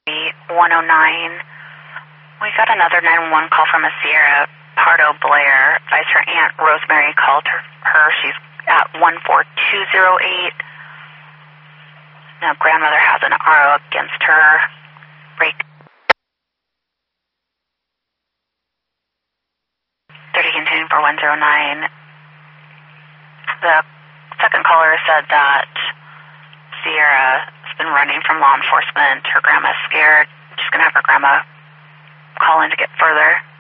109. We got another 911 call from a Sierra Pardo Blair. Advised her Aunt Rosemary called her. She's at 14208. Now grandmother has an RO against her. Break 30 continuing for 109. The second caller said that Sierra has been running from law enforcement. Her grandma's scared. She's going to have her grandma call in to get further.